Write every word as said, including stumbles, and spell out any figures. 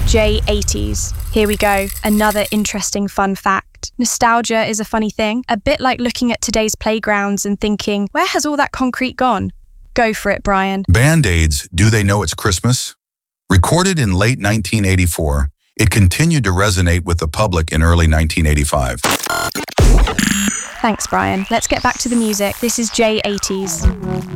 J eighties. Here we go, another interesting fun fact. Nostalgia is a funny thing, a bit like looking at today's playgrounds and thinking, where has all that concrete gone? Go for it, Brian. Band-Aids, Do They Know It's Christmas? Recorded in late nineteen eighty-four, it continued to resonate with the public in early nineteen eighty-five. Thanks, Brian. Let's get back to the music. This is J eighties.